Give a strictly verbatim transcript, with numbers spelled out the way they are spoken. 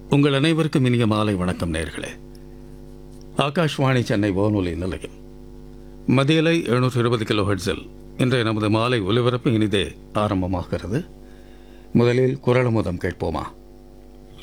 உங்கள் அனைவருக்கும் இனிய மாலை வணக்கம் நேயர்களே. ஆகாஷ்வாணி சென்னை வானொலி நிலையம் மதியலை எழுநூற்றி இருபது கிலோ ஹெர்ட்ஸில் இன்றைய நமது மாலை ஒலிபரப்பு இனிதே ஆரம்பமாகிறது. முதலில் குரலமுதம் கேட்போமா?